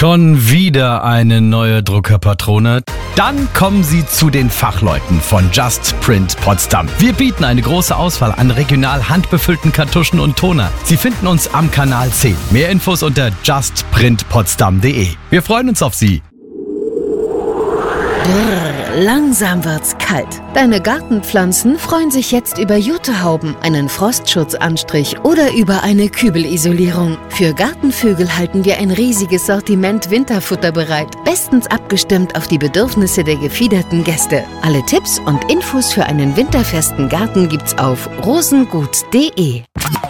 Schon wieder eine neue Druckerpatrone? Dann kommen Sie zu den Fachleuten von Just Print Potsdam. Wir bieten eine große Auswahl an regional handbefüllten Kartuschen und Toner. Sie finden uns am Kanal 10. Mehr Infos unter justprintpotsdam.de. Wir freuen uns auf Sie. Brrr, langsam wird's kalt. Deine Gartenpflanzen freuen sich jetzt über Jutehauben, einen Frostschutzanstrich oder über eine Kübelisolierung. Für Gartenvögel halten wir ein riesiges Sortiment Winterfutter bereit, bestens abgestimmt auf die Bedürfnisse der gefiederten Gäste. Alle Tipps und Infos für einen winterfesten Garten gibt's auf rosengut.de.